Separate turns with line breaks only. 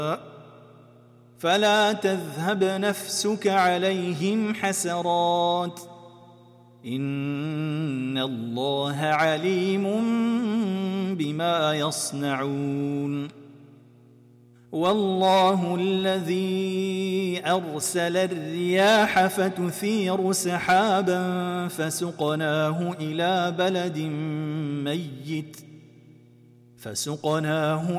فلا تذهب نفسك عليهم حسرات إن الله عليم بما يصنعون والله الذي أرسل الرياح فتثير سحابا فسقناه